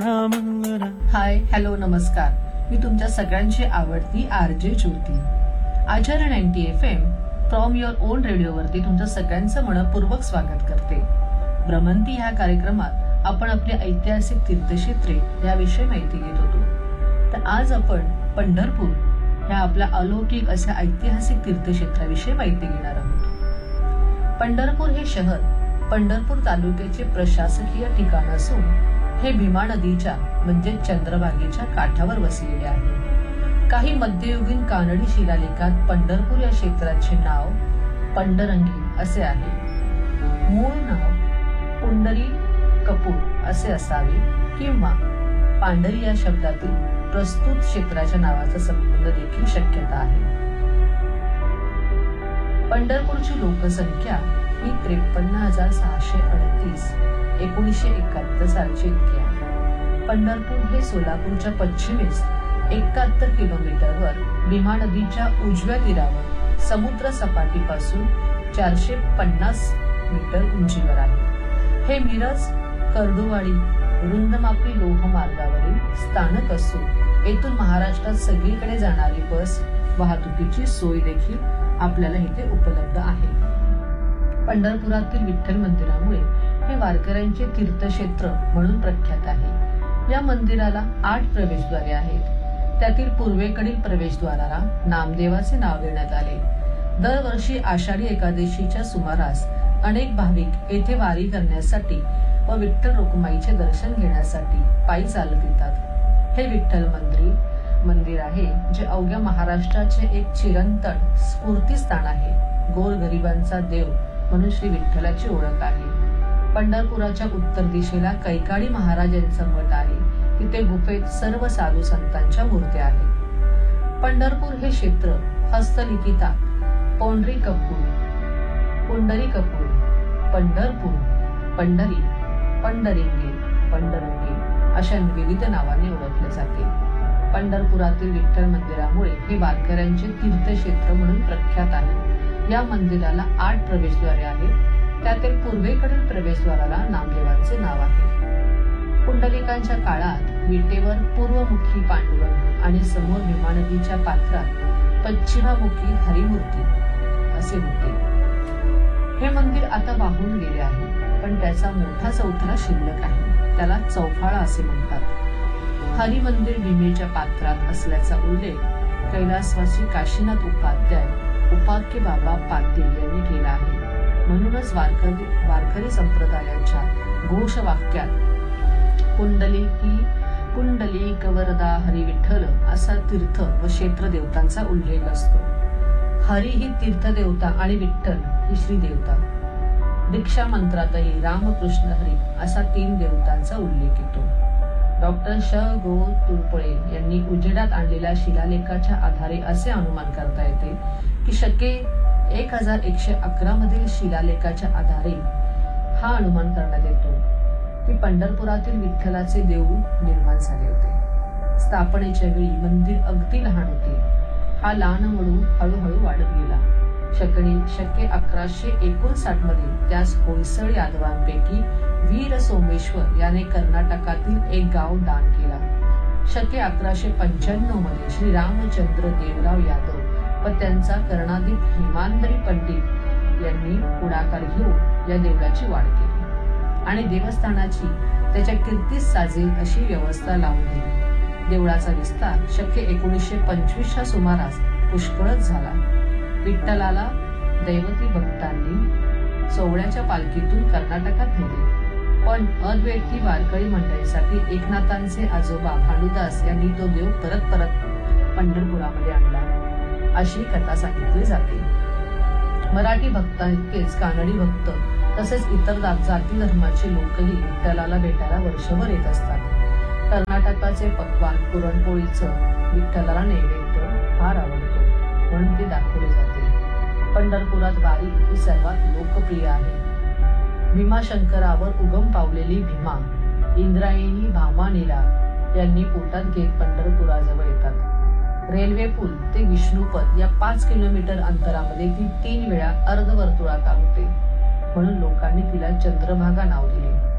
हाय, hello, नमस्कार. मी तुमच्या सगळ्यांची आवडती RJ Jyoti. Acharya 90 FM from your on रेडिओवरती तुमचं सगळ्यांचं मनपूर्वक स्वागत करते. भ्रमंती ह्या कार्यक्रमात आपण आपली ऐतिहासिक तीर्थक्षेत्रे याविषयी माहिती घेत होतो. तर आज आपण पंढरपूर ह्या आपल्या अलौकिक अशा ऐतिहासिक तीर्थक्षेत्राविषयी माहिती घेणार आहोत. पंढरपूर हे शहर पंढरपूर तालुक्याचे प्रशासकीय ठिकाण असून हे भीमा नदीच्या म्हणजे चंद्रभागेच्या काठावर वसलेले आहे. काही मध्ययुगीन कानडी शिलालेखात पंढरपूर या क्षेत्राचे नाव पंडरंगी असे आहे. मूळ नाव पुंडरी कपूर असे असावे किंवा पांढरी या शब्दातील प्रस्तुत क्षेत्राच्या नावाचा संबंध देखील शक्यता आहे. पंढरपूरची लोकसंख्या ही 53,638 1971 सालची इतकी आहे. पंढरपूर हे सोलापूरच्या पश्चिमेस 71 किलोमीटरवर भीमा नदीच्या उजव्या तीरावर समुद्र सपाटीपासून 450 मीटर उंचीवर आहे. हे मिरज कर्डुवाडी रुंदमापी लोहमार्गावरील स्थानक असून येथून महाराष्ट्रात सगळीकडे जाणारी बस वाहतुकीची सोय देखील आपल्याला इथे उपलब्ध आहे. पंढरपुरातील विठ्ठल मंदिरामुळे हे वारकऱ्यांचे तीर्थक्षेत्र म्हणून प्रख्यात आहे. या मंदिराला 8 प्रवेशद्वारे आहेत. त्यातील पूर्वेकडील प्रवेशद्वाराला नामदेवाचे नाव देण्यात आले. दरवर्षी आषाढी एकादशीच्या सुमारास अनेक भाविक येथे वारी करण्यासाठी व विठ्ठल रुक्माईचे दर्शन घेण्यासाठी पायी चालत येतात. हे विठ्ठल मंदिर आहे जे अवघ्या महाराष्ट्राचे एक चिरंतन स्फूर्तीस्थान आहे. गोरगरिबांचा देव म्हणून श्री विठ्ठलाची ओळख आहे. पंढरपुराच्या उत्तर दिशेला कैकाडी महाराज यांचा मठ आहे. तिथे गुफेत सर्व साधू संतांच्या मूर्त्या आहेत. पंढरपूर हे क्षेत्र हस्तलिखितात पोंडरी कपूर, पुंडरी कपूर, पंढरपूर, पंढरी, पंढरिंगे, पंढरंगी अशा विविध नावाने ओळखले जाते. पंढरपुरातील विठ्ठल मंदिरामुळे हे वारकऱ्यांचे तीर्थक्षेत्र म्हणून प्रख्यात आहे. या मंदिराला 8 प्रवेशद्वारे आहेत. त्यातील पूर्वेकडील प्रवेशद्वाराला नामदेवांचे नाव आहे. पुंडलिकांच्या काळात विटेवर पूर्वमुखी पांडुरंग आणि समोर भीमा नदीच्या पात्रात पश्चिमामुखी हरिमूर्ती असे होते. हे मंदिर आता वाहून गेले आहे, पण त्याचा मोठा चौथरा शिल्लक आहे. त्याला चौफाळा असे म्हणतात. हरी मंदिर भीमेच्या पात्रात असल्याचा उल्लेख कैलासवासी काशीनाथ उपाध्ये बाबा पाटील यांनी केला आहे. म्हणूनच वारकरी संप्रदायाच्या घोषवाक्यात पुंडलिक वरदा हरी विठ्ठल असा तीर्थ व क्षेत्र देवतांचा उल्लेख असतो. हरी ही तीर्थदेवता आणि विठ्ठल ही श्री देवता. दीक्षा मंत्रातही रामकृष्ण हरी असा 3 देवतांचा उल्लेख येतो. डॉक्टर श. गो. तुळपुळे यांनी उजेडात आणलेल्या शिलालेखाच्या आधारे असे अनुमान करता येते की शके 1111 मधील शिलालेखाच्या आधारे हा अनुमान करण्यात येतो की पंढरपुरातील विठ्ठलाचे देऊळ निर्माण झाले होते. स्थापनेच्या वेळी मंदिर अगदी लहान होते. हा लहान वळू हळूहळू वाढत गेला. शके 1159 मध्ये त्यास होयसळ यादवांपैकी वीर सोमेश्वर याने कर्नाटकातील एक गाव दान केला. शके 1195 मध्ये श्री रामचंद्र देवराव यादव व त्यांचा कर्णाधिक हेमांद्री पंडित यांनी पुढाकार घेऊन या देवळाची वाढ केली आणि देवस्थानाची त्याच्या कीर्तीस साजेल अशी व्यवस्था लावून दिली. देवळाचा विस्तार शके 1925च्या सुमारास पुष्कळच झाला. विठ्ठलाला दैवती भक्तांनी सोहळ्याच्या पालखीतून कर्नाटकात नेले, पण अद्वैती वारकरी मंडळीसाठी एकनाथांचे आजोबा भानुदास यांनी तो देव परत पंढरपुरामध्ये आणला अशी कथा सांगितली जाते. मराठी भक्तांइतकेच कानडी भक्त तसेच इतर जाती धर्माचे लोकही विठ्ठलाला भेटायला वर्षभर येत असतात. कर्नाटकाचे पक्वान पुरणपोळीचं विठ्ठलाला नैवेद्य फार आवडतो म्हणून ते दाखवले जाते. पंढरपुरात वारी ही सर्वात लोकप्रिय आहे. भीमाशंकरावर उगम पावलेली भीमा इंद्रायणी भामानिरा यांनी पोटात घेत पंढरपुराजवळ येतात. रेल्वे पूल ते विष्णुपद या 5 किलोमीटर अंतरामध्ये ती 3 वेळा अर्धवर्तुळाकार होते, म्हणून लोकांनी तिला चंद्रभागा नाव दिले.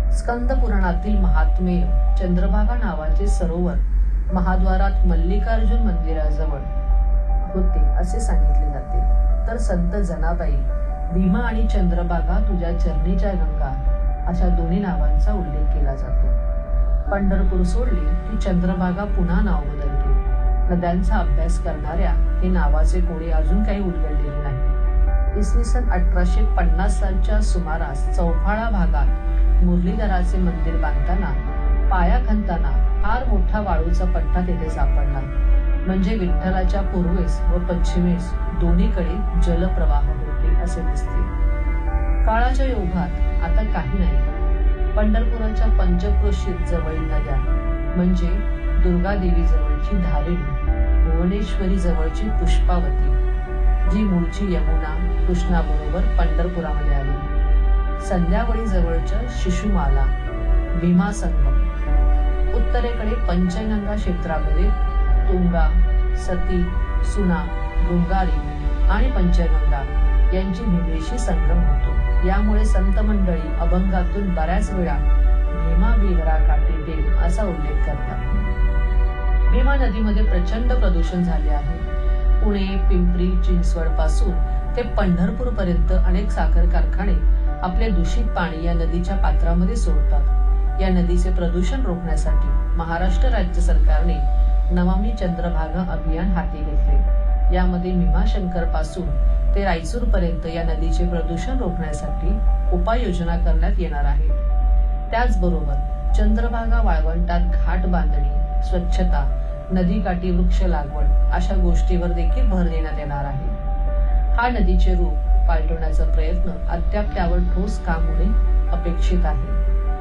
स्कंद पुराणातील महात्मेय चंद्रभागा नावाचे सरोवर महाद्वारात मल्लिकार्जुन मंदिराजवळ होते असे सांगितले जाते. तर संत जनाबाई, भीमा आणि चंद्रभागा तुझ्या चरणीच्या गंगा अशा दोन्ही नावांचा उल्लेख केला जातो. पंढरपूर सोडले की चंद्रभागा पुन्हा नाव बदलते. नद्यांचा अभ्यास करणाऱ्या हे नावाचे कोणी अजून काही उलगडलेले नाही. इसवी सन 1850 सालच्या सुमारास चौफाळा भागात मुरलीधराचे मंदिर बांधताना पाया खणताना फार मोठा वाळूचा पट्टा तेथे सापडला. म्हणजे विठ्ठलाच्या पूर्वेस व पश्चिमेस दोन्हीकडे जलप्रवाह होते असे दिसते. काळाच्या योगात आता काही नाही. पंढरपुराच्या पंचक्रोशीत जवळील नद्या म्हणजे दुर्गादेवी जवळची धारिणी, भुवनेश्वरी जवळची पुष्पावती, जी मूळची यमुना कृष्णाबरोबर पंढरपुरामध्ये आली, संध्यावळी जवळच्या शिशुमाला, भीमा संगम, उत्तरेकडे पंचगंगा क्षेत्रामध्ये तुंगा, सती, सुना, डोंगारी आणि पंचगंगा यांची भीमेशी संगम होतो. यामुळे संत मंडळी अभंगातून बऱ्याच वेळा भीमा विवरा काठी देव असा उल्लेख करतात. भीमा नदीमध्ये प्रचंड प्रदूषण झाले आहे. पुणे, पिंपरी चिंचवड पासून ते पंढरपूर पर्यंत अनेक साखर कारखाने आपले दूषित पाणी या नदीच्या पात्रामध्ये सोडतात. या नदीचे प्रदूषण रोखण्यासाठी महाराष्ट्र राज्य सरकारने नमामि चंद्रभागा अभियान हाती घेतले. यामध्ये भीमाशंकर पासून ते रायचूर पर्यंत या नदीचे प्रदूषण रोखण्यासाठी उपाययोजना करण्यात येणार आहे. त्याचबरोबर चंद्रभागा वाळवंटात घाट बांधणी, स्वच्छता, नदीकाठी वृक्ष लागवड अशा गोष्टीवर देखील भर देण्यात येणार आहे. हा नदीचे रूप पालटवण्याचा प्रयत्न अद्याप त्यावर ठोस काम होणे अपेक्षित आहे.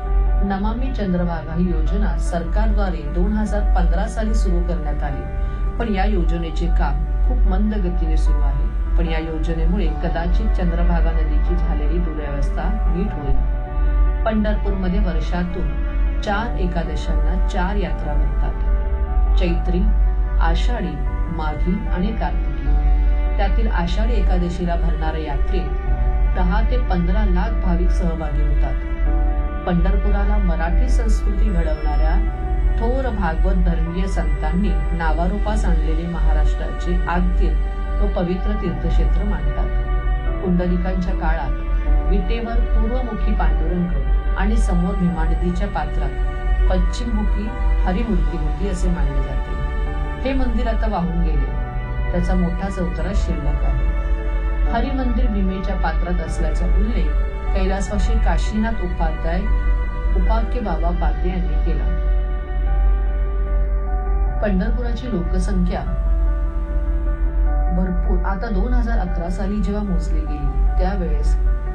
नमामि चंद्रभागा ही योजना सरकारद्वारे 2015 साली सुरू करण्यात आली, पण या योजनेचे काम खूप मंद गतीने सुरू आहे. पण या योजनेमुळे कदाचित चंद्रभागा नदीची झालेली दुर्व्यवस्था नीट होईल. पंढरपूरमध्ये वर्षातून 4 एकादशांना 4 यात्रा भरतात. चैत्री, आषाढी, माघी आणि कार्तिकी. त्यातील आषाढी एकादशीला भरणाऱ्या यात्रेत 10 ते 15 लाख भाविक सहभागी होतात. पंढरपुराला मराठी संस्कृती घडवणाऱ्या थोर भागवत धर्मीय संतांनी नावारूपास आणलेले महाराष्ट्राचे आद्य व पवित्र तीर्थक्षेत्र मानतात. पुंडलिकांच्या काळात विटेवर पूर्वमुखी पांडुरंग आणि समोर भीमा नदीच्या पात्रात पश्चिममुखी हरिमूर्ती होती असे मानले जाते. हे मंदिर आता वाहून गेले. त्याचा मोठा चौतरा शिल्लक आहे. हरिमंदिर भीमेच्या पात्रात असल्याचा उल्लेख कैलासवासी काशीनाथ उपाक्य बाबा पाध्ये यांनी केला. पंढरपुराची लोकसंख्या भरपूर आता 2011 साली जेव्हा मोजली गेली त्यावेळेस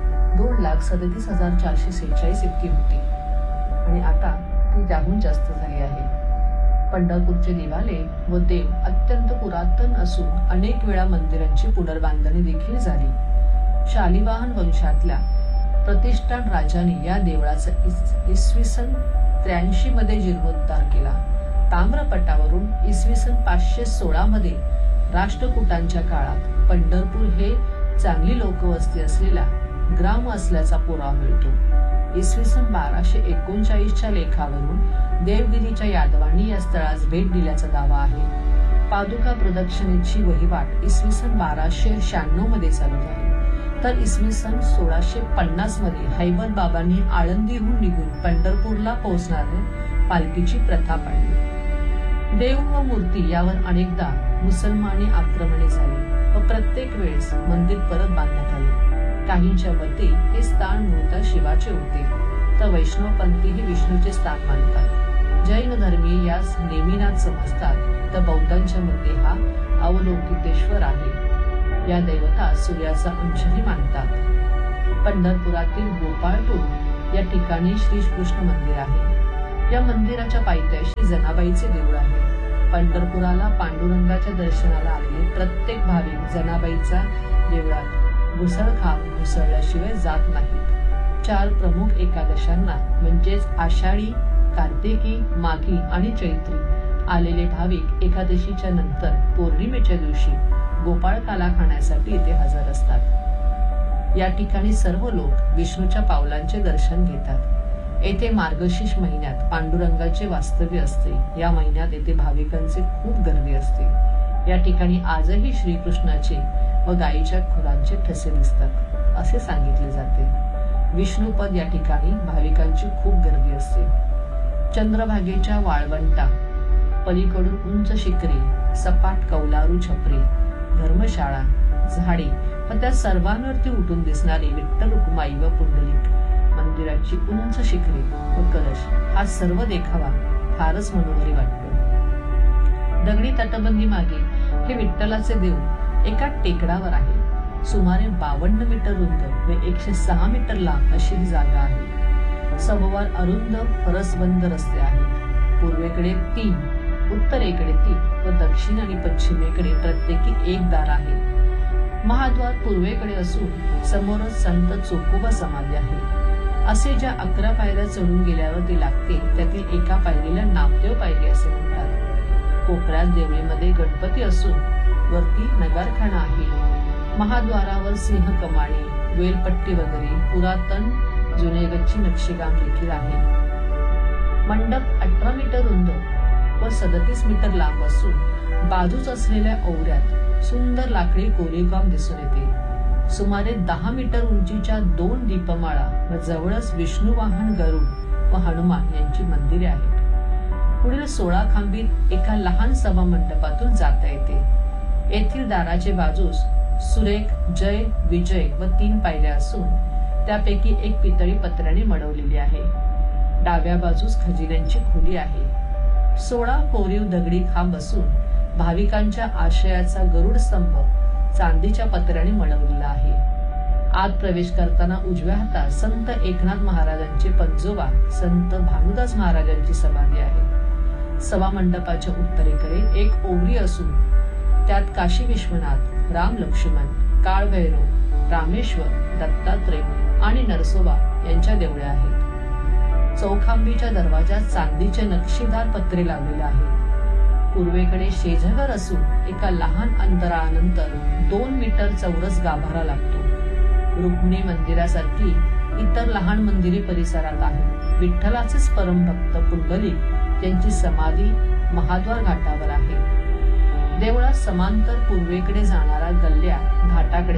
2,37,446 इतकी होती आणि आता ती त्याहून जास्त झाली आहे. पंढरपूरचे दिवाले व देव अत्यंत पुरातन असून अनेक वेळा मंदिरांची पुनर्बांधणी देखील झाली. शालिवाहन वंशातल्या प्रतिष्ठान राजाने या देवळाचा इसवी सन 83 मध्ये जीर्णोद्धार केला. ताम्रपटावरून इसवी सन 516 मध्ये राष्ट्रकूटांच्या काळात पंढरपूर हे चांगली लोकवस्ती असलेला ग्राम असल्याचा पुरावा मिळतो. इसवी सन 1239च्या लेखावरून देवगिरीच्या यादवांनी या स्थळास भेट दिल्याचा दावा आहे. पादुका प्रदक्षिणेची वहिवाट इसवी सन 1296 मध्ये चालू झाली. तर इसवी सन 1650 मध्ये हैबत बाबांनी आळंदीहून निघून पंढरपूरला पोहोचणाऱ्या पालखीची प्रथा पाळली. देव व मूर्ती यावर अनेकदा मुसलमानी आक्रमणे झाली व प्रत्येक वेळेस मंदिर परत बांधण्यात आले. काहींच्या मते हे स्थान मूळतः शिवाचे होते, तर वैष्णवपंथी हे विष्णूचे स्थान मानतात. जैन धर्मीय यास नेमिनाथ समजतात, तर बौद्धांच्या मते हा अवलोकितेश्वर आहे. या दैवता सूर्याचा अंशही मानतात. पंढरपुरातील गोपाळपूर या ठिकाणी श्रीकृष्ण मंदिर आहे. या मंदिराच्या पायथ्याशी जनाबाईचे देऊळ आहे. पंढरपुराला पांडुरंगाच्या दर्शनाला आलेले प्रत्येक भाविक जनाबाईचा देवळात घुसळ घुसळल्याशिवाय जात नाहीत. 4 प्रमुख एकादशांना म्हणजेच आषाढी, कार्तिकी, माघी आणि चैत्री आलेले भाविक एकादशीच्या नंतर पौर्णिमेच्या दिवशी गोपाळकाला खाण्यासाठी इथे हजर असतात. या ठिकाणी सर्व लोक विष्णूच्या पावलांचे दर्शन घेतात. येथे मार्गशीर्ष महिन्यात पांडुरंगाचे वास्तव्य असते. या महिन्यात येथे भाविकांची खूप गर्दी असते. या ठिकाणी आजही श्रीकृष्णाचे व गायीच्या खुरांचे ठसे दिसतात असे सांगितले जाते. विष्णुपद या ठिकाणी भाविकांची खूप गर्दी असते. चंद्रभागेच्या वाळवंटा पलीकडून उंच शिखरे, सपाट कौलारू छपरे, धर्मशाळा, झाडे व त्या सर्वांवरती उठून दिसणारी विठ्ठल रुक्माई व पुंडलिक मंदिराची उंच शिखरे व कलश हा सर्व देखावा फारच मनोहरी वाटतो. दगडी तटबंदी मागे हे विठ्ठलाचे देऊळ एका टेकडावर आहे. सुमारे 52 मीटर रुंद व 106 मीटर लांब अशी ही जागा आहे. सभोवार अरुंद फरसबंद रस्ते आहेत. पूर्वेकडे 3, उत्तरेकडे 3 व दक्षिण आणि पश्चिमेकडे प्रत्येकी 1 दार आहे. महाद्वार पूर्वेकडे असून समोरच संत चोखोबा समाधी आहे. असे ज्या 11 पायऱ्या चढून गेल्यावर ती लागते त्यातील एका पायरीला नामदेव पायरी असे म्हणतात. कोपऱ्यात देवळीमध्ये गणपती असून वरती नगारखाना आहे. महाद्वारावर सिंह कमाणी, वेलपट्टी वगैरे पुरातन जुनेगच्ची नक्षीकाम देखील आहे. मंडप 18 मीटर रुंद व 37 मीटर लांब असून बाजूच असलेल्या ओवऱ्यात सुंदर लाकडी कोरीवकाम दिसून येते. सुमारे 10 मीटर उंचीच्या 2 दीपमाळा व जवळच विष्णुवाहन गरुड व हनुमान यांची मंदिरे आहेत. पुढील 16 खांबीत एका लहान सभा मंडपातून जाता येते. येथील दाराचे बाजूस सुरेख जय विजय व 3 पायऱ्या असून त्यापैकी एक पितळी पत्र्याने मडवलेली आहे. डाव्या बाजूस खजिन्यांची खोली आहे. 16 कोरीव दगडी खांब असून भाविकांच्या आश्रयाचा गरुड स्तंभ चांदीच्या पत्र्याने मडवलेला आहे. आत प्रवेश करताना उजव्या हातात संत एकनाथ महाराजांचे पंजोबा संत भानुदास महाराजांची समाधी आहे. सभा मंडपाच्या उत्तरेकडे एक ओवरी असून त्यात काशी विश्वनाथ, राम लक्ष्मण, काळभैरव, रामेश्वर, दत्तात्रय आणि नरसोबा यांच्या देवळ्या आहेत. चौखांबीच्या दरवाजात चांदीचे नक्षीदार पत्रे लावलेले आहे. पूर्वेकडे शेजघर असून एका लहान अंतरानंतर 2 मीटर चौरस गाभारा लागतो. रुक्मिणी मंदिरासारखी इतर लहान मंदिरे परिसरात आहेत. विठ्ठलाचेच परमभक्त पुंडलिक यांची समाधी महाद्वार घाटावर आहे. देवळात समांतर पूर्वेकडे जाणारा गल्ल्या घाटाकडे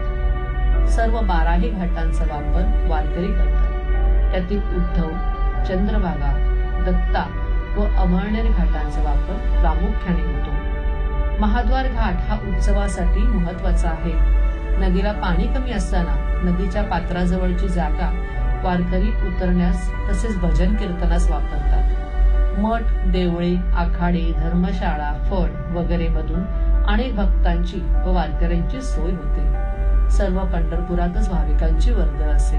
जातात. सर्व 12ही घाटांचा वापर वारकरी करतात. त्यातील उद्धव, चंद्रभागा, दत्ता व अमळनेर घाटांचा वापर प्रामुख्याने होतो. महाद्वार घाट हा उत्सवासाठी महत्वाचा आहे. नदीला पाणी कमी असताना नदीच्या पात्राजवळची जागा वारकरी उतरण्यास तसेच भजन कीर्तनास वापरतात. मठ, देवळे, आखाडे, धर्मशाळा, फड वगैरे मधून अनेक भक्तांची व वारकऱ्यांची सोय होते. सर्व पंढरपुरातच भाविकांची वर्दळ असेल.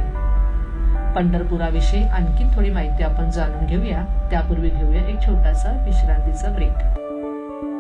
पंढरपुराविषयी आणखी थोडी माहिती आपण जाणून घेऊया. त्यापूर्वी घेऊया एक छोटासा विश्रांतीचा ब्रेक.